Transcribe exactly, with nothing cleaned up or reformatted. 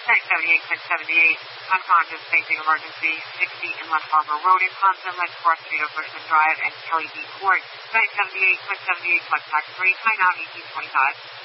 nine seventy-eight, ten seventy-eight, unconscious, facing emergency, sixty Inlet Harbor Road in Consonant, Cross Street of Bushman Drive, and Kelly B. Court, nine seventy-eight, ten seventy-eight, Flex Tax three, time out eighteen twenty-five.